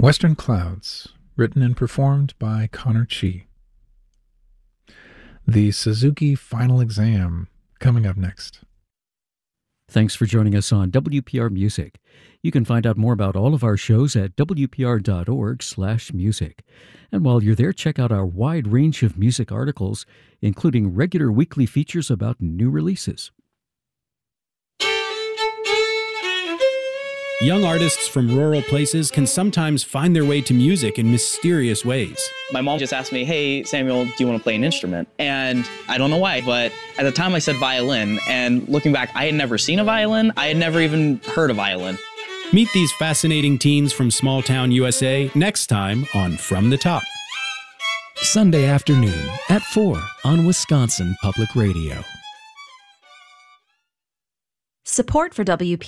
Western Clouds, written and performed by Connor Chi. The Suzuki Final Exam, coming up next. Thanks for joining us on WPR Music. You can find out more about all of our shows at wpr.org/music. And while you're there, check out our wide range of music articles, including regular weekly features about new releases. Young artists from rural places can sometimes find their way to music in mysterious ways. My mom just asked me, hey, Samuel, do you want to play an instrument? And I don't know why, but at the time I said violin. And looking back, I had never seen a violin. I had never even heard a violin. Meet these fascinating teens from small town USA next time on From the Top. Sunday afternoon at 4 on Wisconsin Public Radio. Support for WPR